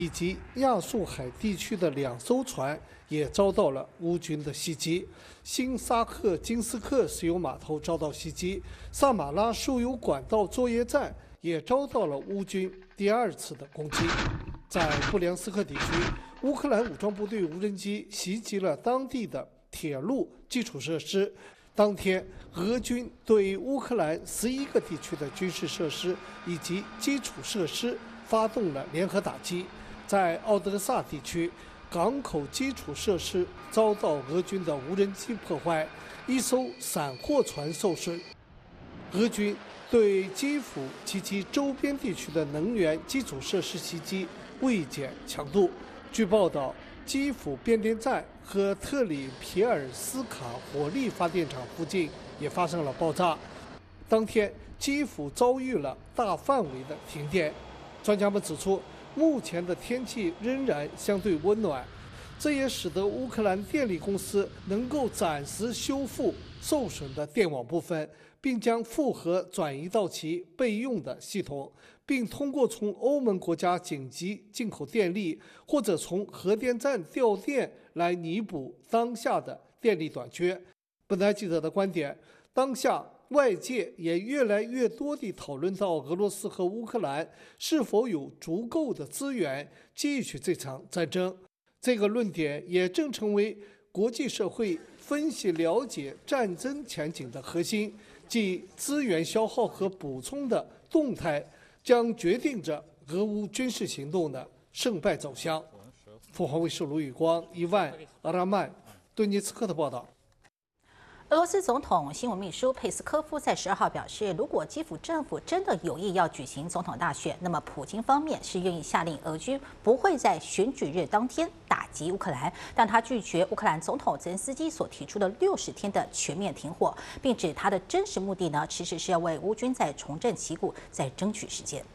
以及亚速海地区的2艘船也遭到了乌军的袭击。新沙克金斯克石油码头遭到袭击，萨马拉输油管道作业站也遭到了乌军第2次的攻击。在布良斯克地区，乌克兰武装部队无人机袭击了当地的铁路基础设施。当天，俄军对乌克兰11个地区的军事设施以及基础设施发动了联合打击。在奥德萨地区，港口基础设施遭到俄军的无人机破坏，1艘散货船受损。俄军对基辅及其周边地区的能源基础设施袭击未减强度。据报道，基辅变电站和特里皮尔斯卡火力发电厂附近也发生了爆炸。当天，基辅遭遇了大范围的停电。专家们指出，目前的天气仍然相对温暖，这也使得乌克兰电力公司能够暂时修复受损的电网部分，并将负荷转移到其备用的系统，并通过从欧盟国家紧急进口电力或者从核电站调电来弥补当下的电力短缺。本台记者的观点，当下外界也越来越多地讨论到俄罗斯和乌克兰是否有足够的资源继续这场战争。这个论点也正成为国际社会分析了解战争前景的核心，即资源消耗和补充的动态将决定着俄乌军事行动的胜败走向。凤凰卫视卢宇光、伊万·阿拉曼、顿涅茨克的报道。 俄罗斯总统新闻秘书佩斯科夫在12号表示，如果基辅政府真的有意要举行总统大选，那么普京方面是愿意下令俄军不会在选举日当天打击乌克兰，但他拒绝乌克兰总统泽连斯基所提出的60天的全面停火，并指他的真实目的呢，其实是要为乌军在重振旗鼓再争取时间。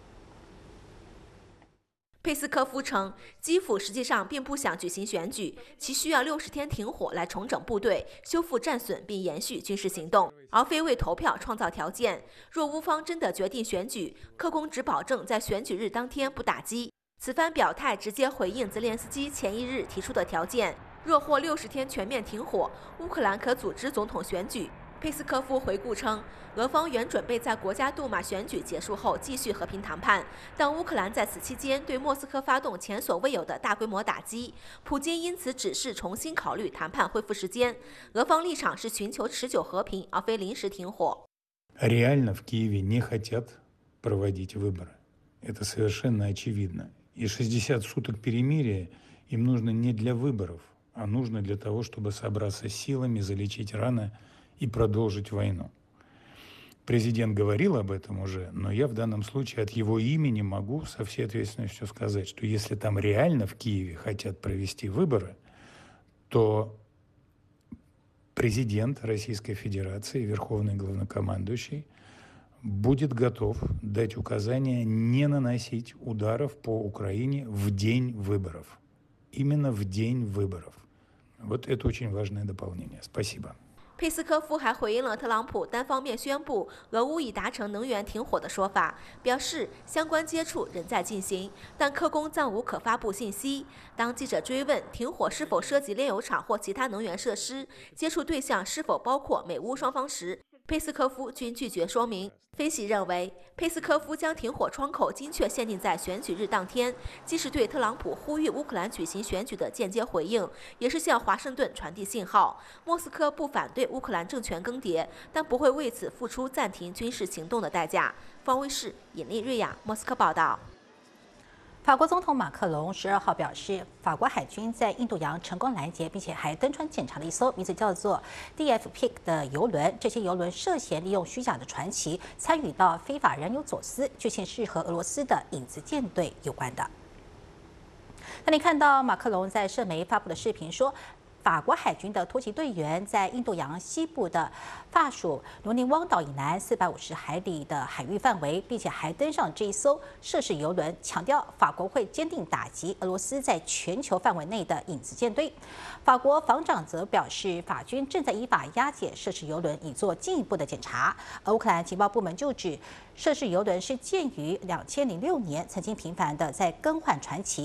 佩斯科夫称，基辅实际上并不想举行选举，其需要60天停火来重整部队、修复战损并延续军事行动，而非为投票创造条件。若乌方真的决定选举，克宫只保证在选举日当天不打击。此番表态直接回应泽连斯基前一日提出的条件，若获60天全面停火，乌克兰可组织总统选举。佩斯科夫回顾称，俄方原准备在国家杜马选举结束后继续和平谈判，但乌克兰在此期间对莫斯科发动前所未有的大规模打击，普京因此指示重新考虑谈判恢复时间。俄方立场是寻求持久和平，而非临时停火。 Реально в Киеве не хотят проводить выборы. Это совершенно очевидно. И 60 суток перемирия им нужно не для выборов, а нужно для того, чтобы собраться силами, залечить раны и продолжить войну. Президент говорил об этом уже, но я в данном случае от его имени могу со всей ответственностью сказать, что если там реально в Киеве хотят провести выборы, то президент Российской Федерации, верховный главнокомандующий, будет готов дать указания не наносить ударов по Украине в день выборов. Именно в день выборов. Вот это очень важное дополнение. Спасибо. 佩斯科夫还回应了特朗普单方面宣布俄乌已达成能源停火的说法，表示相关接触仍在进行，但克宫暂无可发布信息。当记者追问停火是否涉及炼油厂或其他能源设施，接触对象是否包括美乌双方时，佩斯科夫均拒绝说明。分析认为，佩斯科夫将停火窗口精确限定在选举日当天，既是对特朗普呼吁乌克兰举行选举的间接回应，也是向华盛顿传递信号。莫斯科不反对乌克兰政权更迭，但不会为此付出暂停军事行动的代价。方卫视尹丽瑞亚莫斯科报道。 法国总统马克龙12号表示，法国海军在印度洋成功拦截，并且还登船检查了一艘名字叫做 DF Pig 的油轮。这些油轮涉嫌利用虚假的传奇参与到非法燃油走私，据悉是和俄罗斯的影子舰队有关的。那你看到马克龙在社媒发布的视频说， 法国海军的突击队员在印度洋西部的法属罗宁汪岛以南450海里的海域范围，并且还登上这一艘涉事游轮，强调法国会坚定打击俄罗斯在全球范围内的影子舰队。法国防长则表示，法军正在依法押解涉事游轮，以做进一步的检查。而乌克兰情报部门就指，涉事游轮是建于2006年，曾经频繁的在更换船旗。